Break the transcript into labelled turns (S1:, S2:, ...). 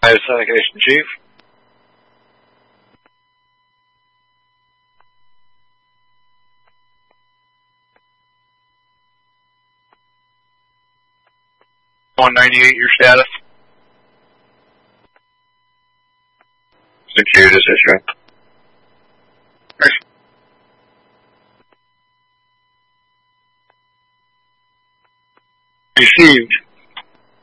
S1: Syndication Chief. $198, your status.
S2: Secured as issuing.
S1: Received.